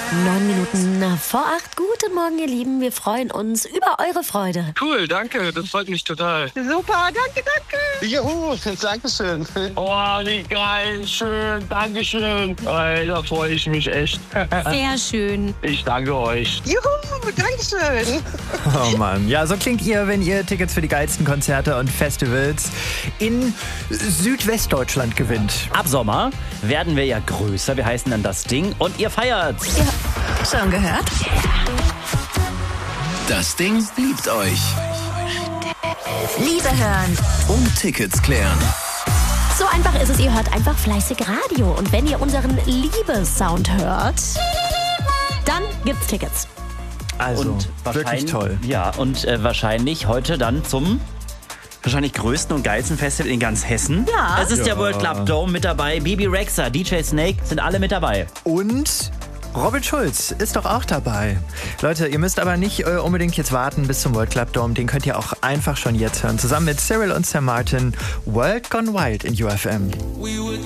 9 Minuten vor 8. Guten Morgen, ihr Lieben. Wir freuen uns über eure Freude. Cool, danke. Das freut mich total. Super, danke. Juhu, Dankeschön. Oh, wie geil. Schön. Dankeschön. Ey, da freue ich mich echt. Sehr schön. Ich danke euch. Juhu, dankeschön. Oh Mann. Ja, so klingt ihr, wenn ihr Tickets für die geilsten Konzerte und Festivals in Südwestdeutschland gewinnt. Ab Sommer werden wir ja größer. Wir heißen dann das Ding und ihr feiert. Ja, schon gehört? Das Ding liebt euch. Liebe hören. Und Tickets klären. So einfach ist es, ihr hört einfach fleißig Radio. Und wenn ihr unseren Liebessound hört, dann gibt's Tickets. Also, Und wirklich toll. Ja, und wahrscheinlich heute dann zum wahrscheinlich größten und geilsten Festival in ganz Hessen. Ja. Es ist der World Club Dome mit dabei. Bibi Rexha, DJ Snake sind alle mit dabei. Und Robin Schulz ist doch auch dabei. Leute, ihr müsst aber nicht unbedingt jetzt warten bis zum World Club Dome. Den könnt ihr auch einfach schon jetzt hören. Zusammen mit Cyril und Sam Martin. World Gone Wild in UFM.